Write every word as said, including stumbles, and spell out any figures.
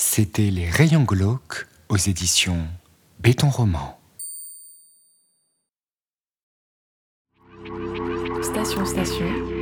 C'était Les Rayons glauques aux éditions Béton Roman. Station Station